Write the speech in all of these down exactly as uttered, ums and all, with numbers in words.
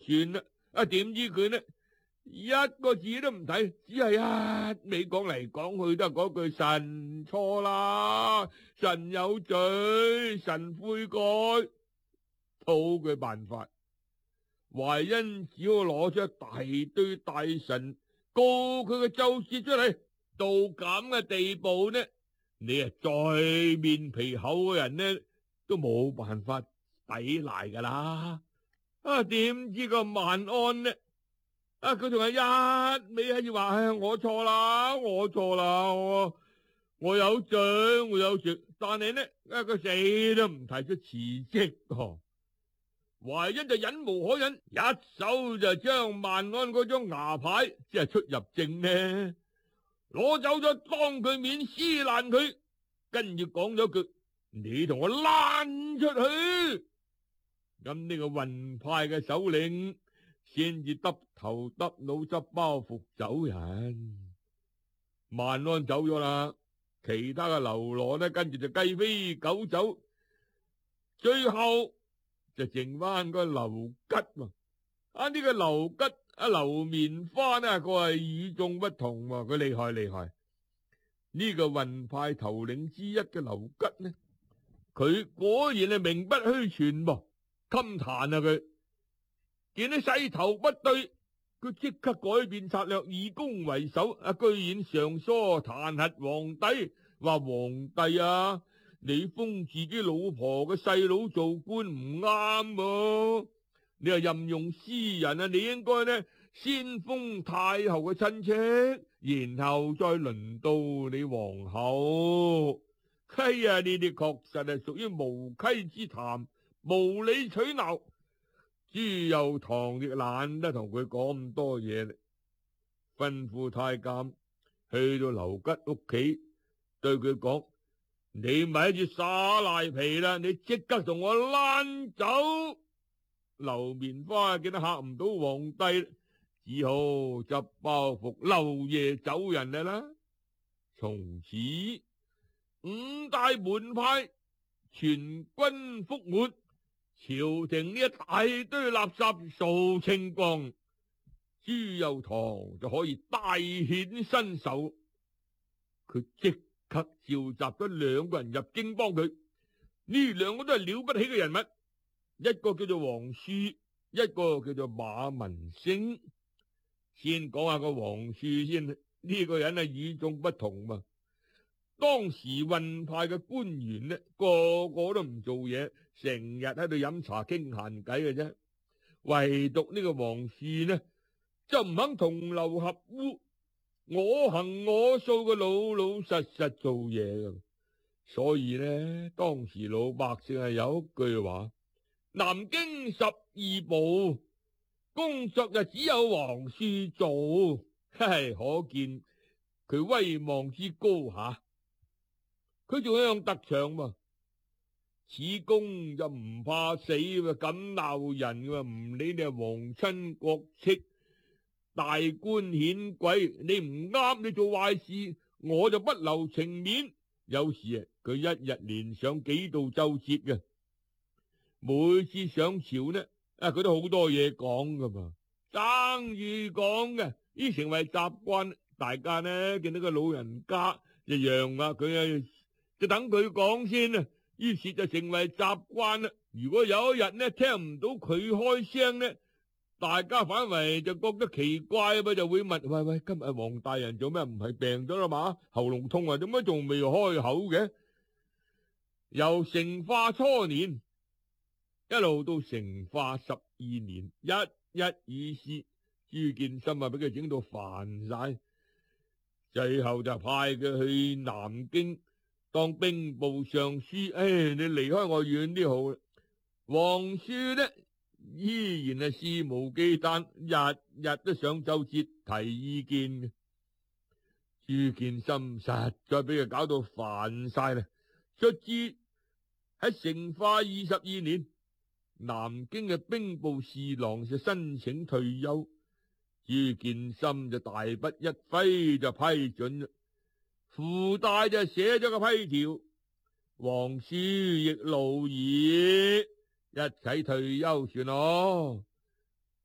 算啦。啊，點知佢呢一個字都唔睇，只係一味講嚟講去都係嗰句神錯啦，神有罪，神悔改，討佢辦法。懷恩只好攞出一大堆大臣告佢嘅奏折出嚟，到咁嘅地步呢，你啊再面皮厚嘅人呢都冇辦法抵賴噶啦。啊，點知個萬安呢？啊，佢仲係一味喺度話，唉，我錯啦，我錯啦，我我有罪，我有罪。但係呢，啊，佢死都唔提出辭職噃。懷恩就忍無可忍，一手就將萬安嗰張牙牌，即係出入證呢，攞走咗，當佢面撕爛佢，跟住講咗句：你同我躝出去。咁呢個雲派嘅首領先至耷頭耷腦執包袱走人。萬安走咗啦，其他嘅流羅呢，跟住就雞飛狗走，最後就剩翻個劉吉嘛。啊，呢個劉吉啊，劉棉花呢，佢係與眾不同喎，佢厲害厲害。呢個雲派頭領之一嘅劉吉呢，佢果然係名不虛傳噃，襟彈啊佢。見啲勢頭不對，佢即刻改變策略，以攻為守。啊，居然上疏彈劾皇帝，話皇帝啊，你封自己老婆嘅細佬做官唔啱喎，你又任用私人啊，你應該呢先封太后嘅親戚，然後再輪到你皇后。哎呀，呢啲確實係屬於無稽之談，無理取鬧。朱佑樘亦懶得同佢講咁多嘢，吩咐太監去到劉吉屋企，對佢講：你咪喺度耍賴皮啦，你即刻同我躝走。劉棉花見得嚇唔到皇帝，只好執包袱漏夜走人啦。從此五大門派全軍覆沒，朝廷呢一大堆垃圾掃清光，朱佑樘就可以大顯身手。佢即刻召集咗兩個人入京幫佢，呢兩個都係了不起嘅人物，一個叫做王樹，一個叫做馬文星。先講下個王樹先，呢、這個人係與眾不同嘛。當時運派嘅官員呢，個個都唔做嘢，成日喺度飲茶傾閒偈嘅啫。唯獨呢個王樹呢，就唔肯同流合污，我行我素嘅老老實實做嘢嘅。所以呢，當時老百姓係有一句話：南京十二部工作就只有王樹做，嘿，可見佢威望之高下。佢仲有樣特長嘛，此公就唔怕死，敢鬧人嘅，唔理你係皇親國戚、大官顯貴，你唔啱，你做壞事，我就不留情面。有時啊，佢一日連上幾道奏折嘅，每次上朝呢，啊，佢都好多嘢講噶嘛，爭住講嘅，呢成為習慣。大家呢見到個老人家就讓下佢啊。就等佢講先啊，於是就成為習慣啦。如果有一日呢聽唔到佢開聲呢，大家反為就覺得奇怪啊，就會問：喂喂，今日黃大人做咩唔係病咗啦嘛？喉嚨痛啊，點解仲未開口嘅？由成化初年一路到成化十二年，一一議事，朱見深啊俾佢整到煩晒，最後就派佢去南京當兵部尚書。唉、哎，你離開我遠啲好啦。王樹呢依然係肆無忌憚，日日都上奏折提意見嘅。朱見深實在俾佢搞到煩晒啦。卒之喺成化二十二年，南京嘅兵部侍郎就申請退休，朱見深就大筆一揮就批准啦。附帶就寫咗個批條，王樹亦勞議一齊退休算咯。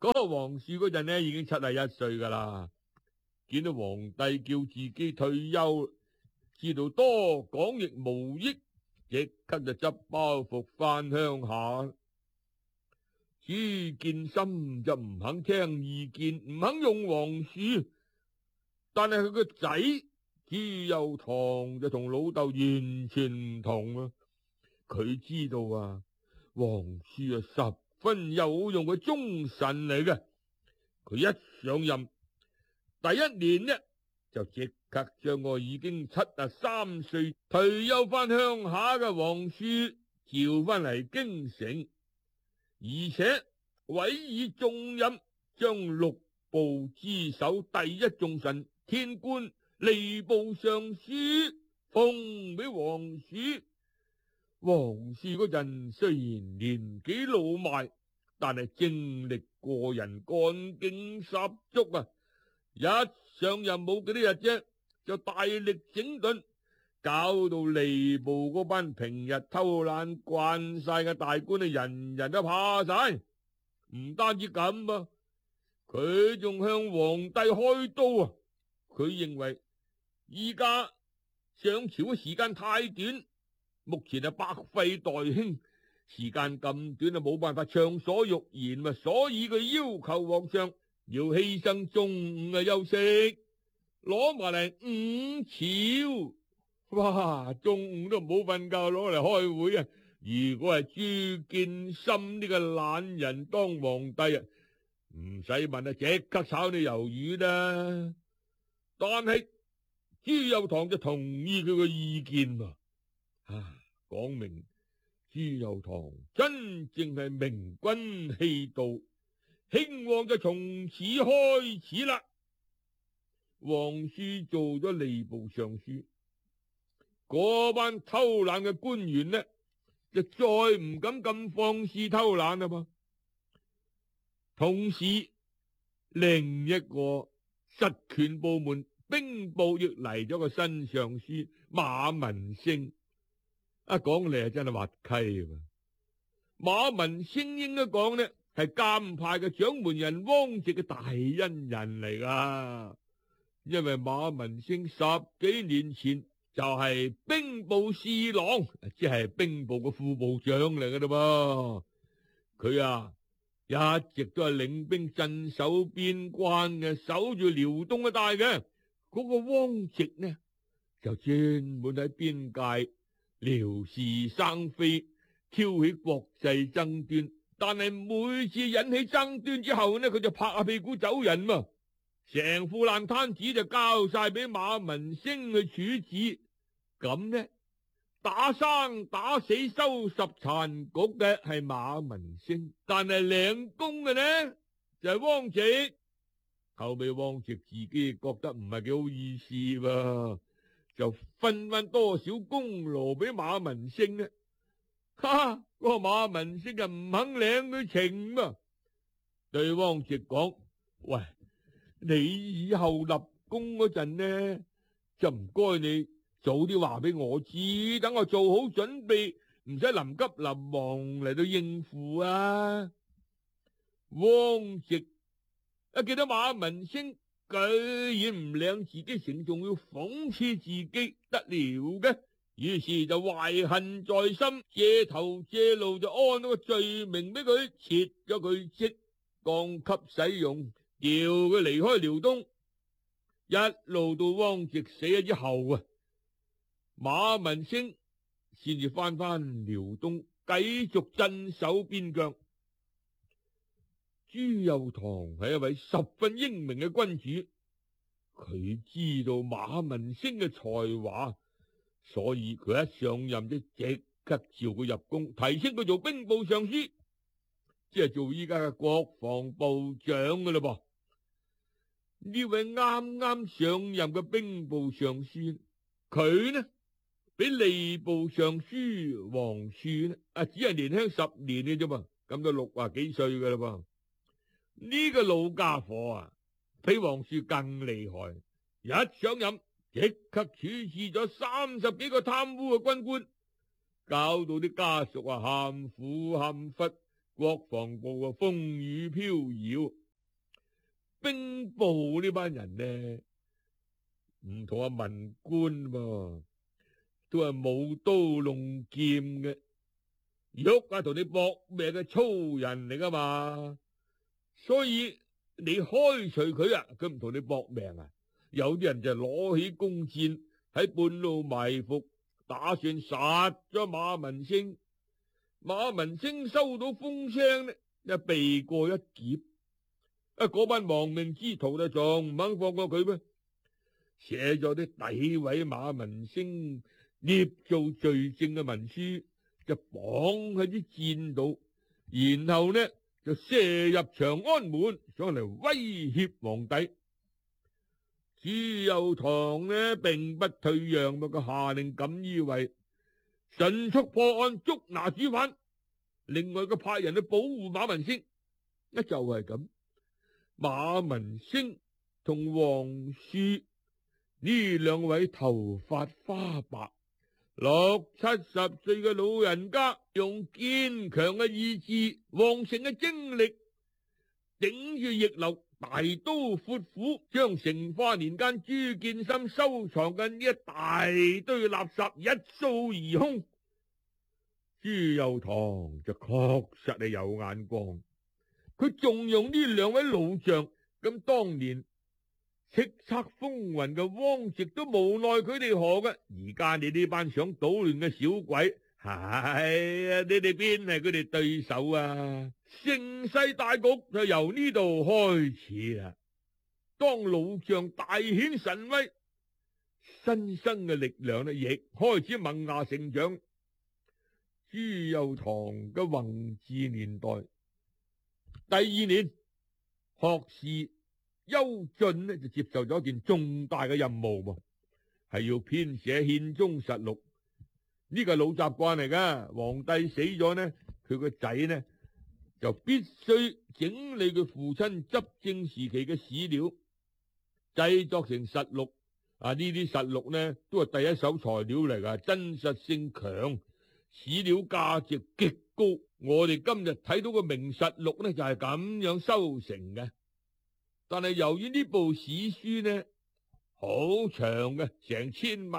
嗰個王樹嗰陣呢，已經七十一歲噶啦，見到皇帝叫自己退休，知道多講亦無益，即刻就執包袱翻鄉下。朱見深就唔肯聽意見，唔肯用王樹，但係佢個仔朱佑樘就同老豆完全唔同啊！佢知道啊，王樹啊十分有用嘅忠臣嚟嘅。佢一上任第一年呢，就即刻將個已經七十三歲退休翻鄉下嘅王樹召翻嚟京城，而且委以重任，將六部之首第一重臣天官吏部尚書封俾王樹。王樹嗰陣雖然年紀老邁，但係精力過人，幹勁十足啊！一上任冇幾多日啫，就大力整頓，搞到吏部嗰班平日偷懶慣晒嘅大官啊，人人都怕晒。唔單止咁啊，佢仲向皇帝開刀啊！佢認為依家上朝嘅時間太短，目前係百廢待興，時間咁短啊，冇辦法暢所欲言嘛，所以佢要求皇上要犧牲中午嘅休息，攞埋嚟午朝。哇，中午都冇瞓覺，攞嚟開會啊！如果係朱見深呢個懶人當皇帝啊，唔使問啊，即刻炒你魷魚啦。但係朱佑樘就同意佢個意見啊，啊，講明朱佑樘真正係明君氣度，興旺就從此開始啦。王樹做咗吏部尚書，嗰班偷懶嘅官員呢，就再唔敢咁放肆偷懶啦嘛。同時，另一個實權部門兵部亦嚟咗個新尚書馬文星。一講嚟啊，真係滑稽啊！馬文星應該講呢，係監派嘅掌門人汪直嘅大恩人嚟噶。因為馬文星十幾年前就係兵部侍郎，即係兵部嘅副部長嚟噶啦噃。佢啊一直都係領兵鎮守邊關嘅，守住遼東一帶嘅。嗰個汪直呢，就專門喺邊界撩事生非，挑起國際爭端。但係每次引起爭端之後呢，佢就拍下屁股走人嘛。成副爛攤子就交晒俾馬文星去處置。咁呢，打生打死收拾殘局嘅係馬文星，但係領功嘅呢就係汪直。後尾汪直自己覺得唔係幾好意思噃，就分翻多少功勞俾馬文星呢？哈，嗰個馬文星就唔肯領佢情嘛，對汪直講：喂，你以後立功嗰陣呢，就唔該你早啲話俾我知，等我做好準備，唔使臨急臨忙嚟到應付啊！汪直一見到馬文星居然唔領自己情，仲要諷刺自己得了嘅，於是就懷恨在心，借頭借路就安咗個罪名俾佢，撤咗佢職，降級使用，叫佢離開遼東。一路到汪直死咗之後啊，馬文星先至翻翻遼東，繼續鎮守邊疆。朱佑樘係一位十分英明嘅君主，佢知道馬文星嘅才華，所以佢一上任就即刻召佢入宮，提升佢做兵部尚書，即係做依家嘅國防部長噶啦噃。呢位啱啱上任嘅兵部尚書，佢呢比吏部尚書王樹呢啊，只係年輕十年嘅啫噃，咁都六啊幾歲噶啦噃。呢個老家伙啊，比王樹更厲害，一上任即刻處置咗三十幾個貪污嘅軍官，搞到啲家屬啊喊苦喊忽， 國防部啊風雨飄搖，兵部呢班人呢唔同啊文官噃，都係舞刀弄劍嘅，喐啊同你搏命嘅粗人嚟噶嘛，所以你開除佢啊，佢唔同你搏命啊。有啲人就攞起弓箭喺半路埋伏，打算殺咗馬文星。馬文星收到風聲呢，一避過一劫。啊，嗰班亡命之徒就仲唔肯放過佢咩？寫咗啲詆毀馬文星、捏造罪證嘅文書，就綁喺啲箭度，然後呢就射入長安門，上嚟威脅皇帝。朱佑樘呢並不退讓，佢下令錦衣衛迅速破案，捉拿主犯。另外佢派人去保護馬文星。一就係咁，馬文星同王樹呢兩位頭髮花白、六七十歲嘅老人家，用堅強嘅意志、旺盛嘅精力，頂住逆流，大刀闊斧，將成化年間朱見深收藏嘅呢一大堆垃圾一掃而空。朱佑樘就確實係有眼光，佢重用呢兩位老將，咁當年叱咤風雲嘅汪直都無奈佢哋何嘅。而家你呢班想搗亂嘅小鬼，係啊，你哋邊係佢哋對手啊？盛世大局就由呢度開始啦。當老將大顯神威，新生嘅力量呢亦開始萌芽成長。朱佑樘嘅弘治年代第二年，學士邱進呢就接受咗一件重大嘅任務，係要編寫憲宗實錄。呢個係老習慣嚟噶，皇帝死咗呢，佢個仔呢就必須整理佢父親執政時期嘅史料，製作成實錄。啊，呢啲實錄呢都係第一手材料嚟噶，真實性強，史料價值極高。我哋今日睇到嘅明實錄呢就係咁樣修成嘅。但係由於呢部史書呢好長嘅，成千萬